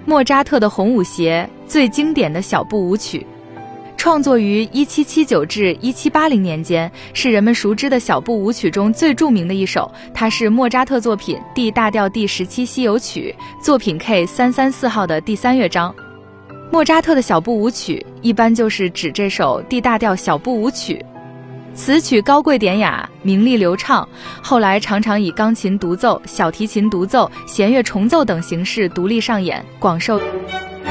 莫扎特的红舞协，最经典的小步舞曲，创作于1779至1780年间，是人们熟知的小步舞曲中最著名的一首。它是莫扎特作品 D 大调第17西游曲作品 K334号的第3乐章。莫扎特的小步舞曲一般就是指这首 D 大调小步舞曲。此曲高贵典雅，明丽流畅，后来常常以钢琴独奏、小提琴独奏、弦乐重奏等形式独立上演，广受